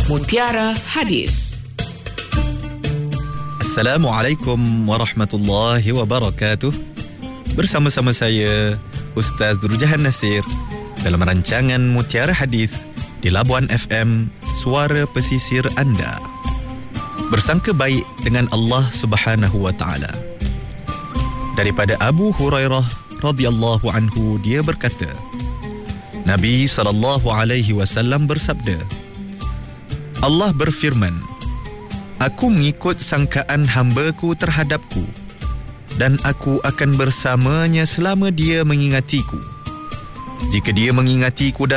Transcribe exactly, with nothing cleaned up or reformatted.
Mutiara Hadis. Assalamualaikum warahmatullahi wabarakatuh. Bersama-sama saya Ustaz Durjahan Nasir dalam rancangan Mutiara Hadis di Labuan F M, suara pesisir anda. Bersangka baik dengan Allah Subhanahu wa taala. Daripada Abu Hurairah radhiyallahu anhu, dia berkata, Nabi sallallahu alaihi wasallam bersabda, Allah berfirman, Aku mengikut sangkaan hamba-Ku terhadapku dan aku akan bersamanya selama dia mengingatiku. Jika dia mengingatiku